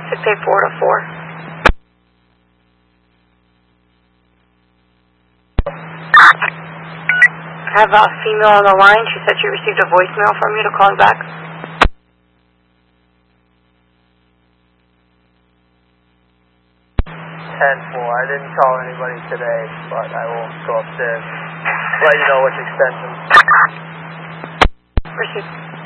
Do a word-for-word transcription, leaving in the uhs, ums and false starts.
six eight four to four. I have a female on the line. She said she received a voicemail from you to call back. ten four. I didn't call anybody today, but I will go upstairs. Let you know which extension. Received.